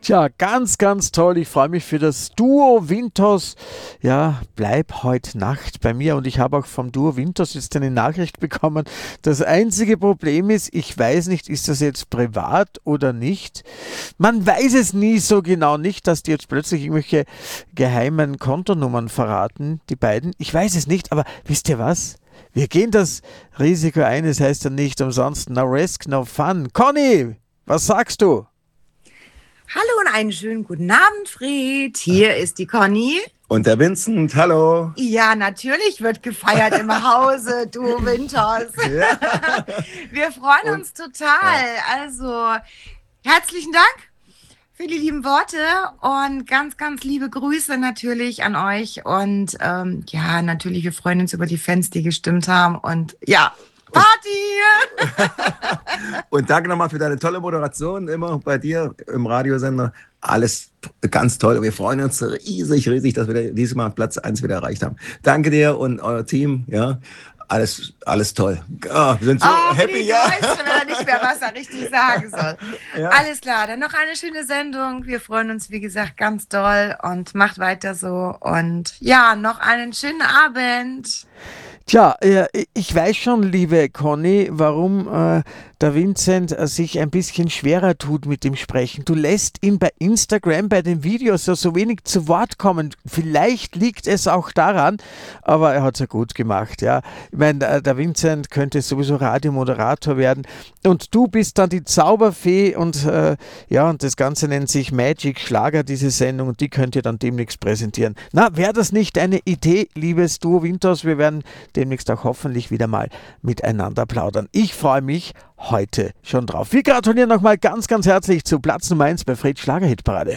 Tja, ganz, ganz toll. Ich freue mich für das Duo Winters. Ja, bleib heute Nacht bei mir. Und ich habe auch vom Duo Winters jetzt eine Nachricht bekommen. Das einzige Problem ist, ich weiß nicht, ist das jetzt privat oder nicht. Man weiß es nie so genau, nicht, dass die jetzt plötzlich irgendwelche geheimen Kontonummern verraten, die beiden. Ich weiß es nicht, aber wisst ihr was? Wir gehen das Risiko ein. Es heißt ja nicht umsonst no risk, no fun. Conny, was sagst du? Hallo und einen schönen guten Abend, Fred. Hier ist die Conny. Und der Vincent, hallo. Ja, natürlich wird gefeiert im Hause, du Winters. Ja. Wir freuen uns total. Ja. Also, herzlichen Dank für die lieben Worte und ganz, ganz liebe Grüße natürlich an euch. Und ja, natürlich, wir freuen uns über die Fans, die gestimmt haben. Und ja, Party! Und danke nochmal für deine tolle Moderation immer bei dir im Radiosender. Alles ganz toll. Wir freuen uns riesig, dass wir dieses Mal Platz 1 wieder erreicht haben. Danke dir und euer Team. Ja, alles toll. Oh, wir sind so happy. Ja. Ich weiß schon nicht mehr, was er richtig sagen soll. Ja. Alles klar, dann noch eine schöne Sendung. Wir freuen uns, wie gesagt, ganz doll und macht weiter so. Und ja, noch einen schönen Abend. Tja, ich weiß schon, liebe Conny, warum der Vincent sich ein bisschen schwerer tut mit dem Sprechen. Du lässt ihn bei Instagram bei den Videos so wenig zu Wort kommen. Vielleicht liegt es auch daran, aber er hat es ja gut gemacht. Ja. Ich meine, der Vincent könnte sowieso Radiomoderator werden und du bist dann die Zauberfee und und das Ganze nennt sich Magic Schlager, diese Sendung, und die könnt ihr dann demnächst präsentieren. Na, wäre das nicht eine Idee, liebes Duo Winters? Wir werden demnächst auch hoffentlich wieder mal miteinander plaudern. Ich freue mich heute schon drauf. Wir gratulieren nochmal ganz, ganz herzlich zu Platz Nummer 1 bei Freds Schlagerhitparade.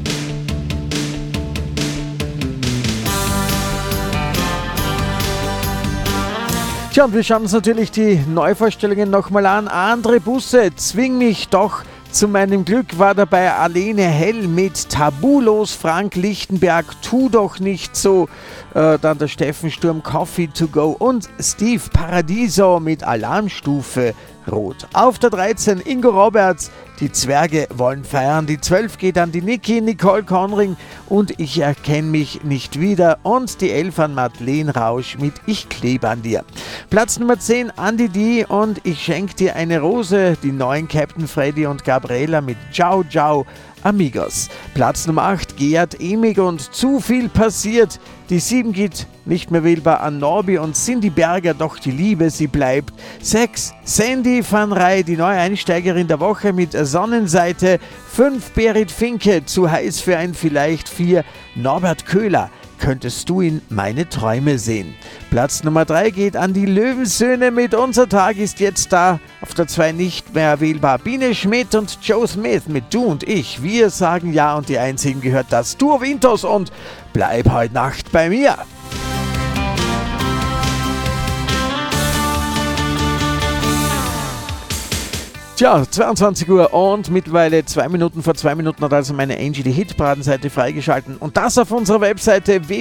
Tja, und wir schauen uns natürlich die Neuvorstellungen nochmal an. Andere Busse, zwing mich doch zu meinem Glück, war dabei Alene Hell mit Tabulos, Frank Lichtenberg, Tu doch nicht so, dann der Steffen Sturm, Coffee to go und Steve Paradiso mit Alarmstufe Rot. Auf der 13 Ingo Roberts, die Zwerge wollen feiern. Die 12 geht an die Niki, Nicole Conring und Ich erkenne mich nicht wieder. Und die 11 an Madeleine Rausch mit Ich klebe an dir. Platz Nummer 10 Andi D und Ich schenk dir eine Rose. Die neuen Captain Freddy und Gabriela mit Ciao Ciao Amigos. Platz Nummer 8 Gerd Emig und Zu viel passiert. Die 7 geht nicht mehr wählbar an Norbi und Cindy Berger, doch die Liebe, sie bleibt. 6 Sandy van Rij, die neue Einsteigerin der Woche mit Sonnenseite. 5 Berit Finke, zu heiß für ein vielleicht. 4 Norbert Köhler, könntest du in meine Träume sehen. Platz Nummer 3 geht an die Löwensöhne mit Unser Tag ist jetzt da. Auf der 2 nicht mehr wählbar Biene Schmidt und Joe Smith mit Du und ich. Wir sagen ja und die einzigen gehört das Duo Winters und Bleib heute Nacht bei mir. Tja, 22 Uhr und mittlerweile 2 Minuten vor 2 Minuten hat also meine Angie die Hitparadenseite freigeschalten und das auf unserer Webseite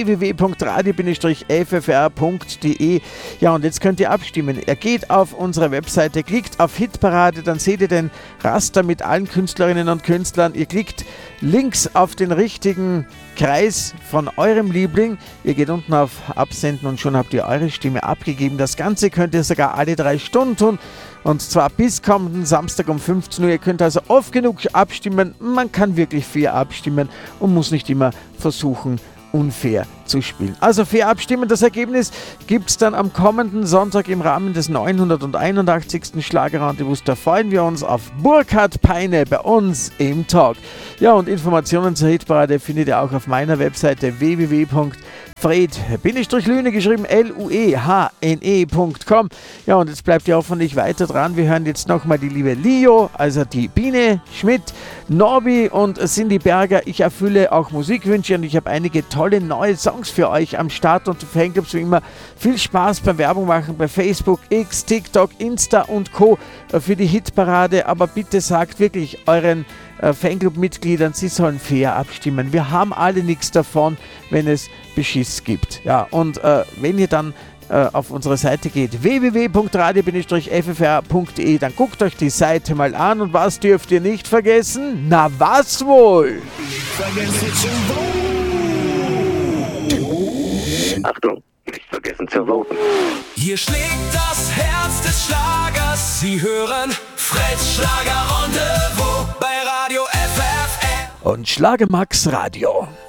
www.radio-ffr.de. Ja, und jetzt könnt ihr abstimmen. Ihr geht auf unsere Webseite, klickt auf Hitparade, dann seht ihr den Raster mit allen Künstlerinnen und Künstlern. Ihr klickt links auf den richtigen Kreis von eurem Liebling. Ihr geht unten auf Absenden und schon habt ihr eure Stimme abgegeben. Das Ganze könnt ihr sogar alle 3 Stunden tun. Und zwar bis kommenden Samstag um 15 Uhr. Ihr könnt also oft genug abstimmen. Man kann wirklich fair abstimmen und muss nicht immer versuchen, unfair zu spielen. Also fair abstimmen. Das Ergebnis gibt es dann am kommenden Sonntag im Rahmen des 981. Schlagerrendezvous. Da freuen wir uns auf Burkhard Peine bei uns im Talk. Ja, und Informationen zur Hitparade findet ihr auch auf meiner Webseite www.fred-lühne geschrieben luehne.com. Ja, und jetzt bleibt ihr hoffentlich weiter dran. Wir hören jetzt nochmal die liebe Lio, also die Biene Schmidt, Norbi und Cindy Berger. Ich erfülle auch Musikwünsche und ich habe einige tolle neue Songs für euch am Start und Fanclubs wie immer. Viel Spaß beim Werbung machen bei Facebook, X, TikTok, Insta und Co. für die Hitparade. Aber bitte sagt wirklich euren Fanclub-Mitgliedern, sie sollen fair abstimmen. Wir haben alle nichts davon, wenn es Beschiss gibt. Ja, und wenn ihr dann auf unsere Seite geht, www.radio-ffr.de, dann guckt euch die Seite mal an und was dürft ihr nicht vergessen? Na was wohl? Achtung, nicht vergessen zu voten. Hier schlägt das Herz des Schlagers. Sie hören Fritz Schlager Rendezvous bei Radio FFR Und Schlagermax Radio.